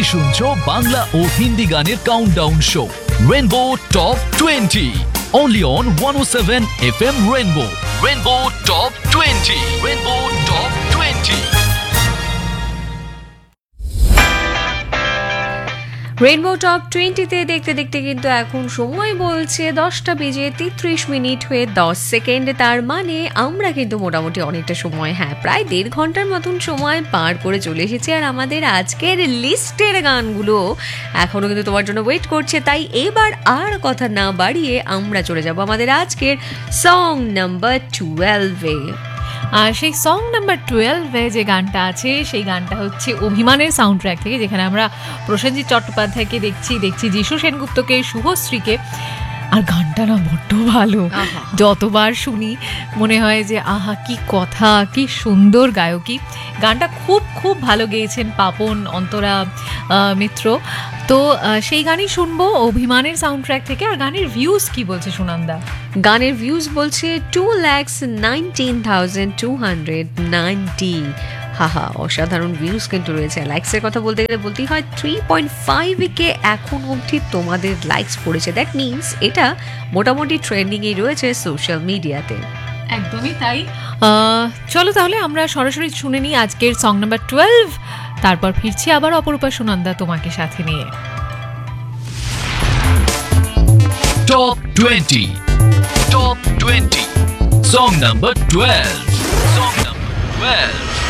শুনছো বাংলা ও হিন্দি গানের countdown show rainbow top 20 only on 107 FM Rainbow Top 20 Rainbow Top 20 rainbow top 20-তে দেখতে দেখতে কিন্তু এখন সময় বলছে 10:33 হয়ে 10 সেকেন্ড। তার মানে আমরা কিন্তু মোটামুটি অনেকটা সময়, প্রায় 1.5 ঘন্টার মতন সময় পার করে চলে এসেছি। আর আমাদের আজকের লিস্টের গানগুলো এখনো কিন্তু তোমার জন্য ওয়েট করছে। তাই এবার আর কথা না বাড়িয়ে আমরা চলে যাব আমাদের আজকের সং নাম্বার 12-এ। আর সেই সং নাম্বার 12-এ যে গানটা আছে সেই গানটা হচ্ছে অভিমানের সাউন্ড ট্র্যাক থেকে, যেখানে আমরা প্রসেনজিৎ চট্টোপাধ্যায়কে দেখছি যিশু সেনগুপ্তকে, শুভশ্রীকে। আর গানটা না বড্ড ভালো, যতবার শুনি মনে হয় যে আহা কি কথা, কি সুন্দর গায়কী। গানটা খুব খুব ভালো গেয়েছেন পাপন, অন্তরা মিত্র। তো সেই গানই শুনবো অভিমানের সাউন্ড ট্র্যাক থেকে। আর গানের ভিউজ কি বলছে সুনন্দা? গানের ভিউজ বলছে 2,19,290। অসাধারণ ভিউজ কিন্তু রয়েছে। লাইকসের কথা বলতে গেলে বলতেই হয় 3.5 এখন অবধি তোমাদের লাইকস পড়েছে। দ্যাট মিনস এটা মোটামুটি ট্রেন্ডিংয়ে রয়েছে সোশ্যাল মিডিয়াতে। একদমই তাই। চলো তাহলে আমরা সরাসরি শুনে নিই আজকের সং নাম্বার 12, তারপর ফিরছি আবার অপরূপা সুনন্দা তোমাকে সাথে নিয়ে। Top 20 Song number 12 Song number 12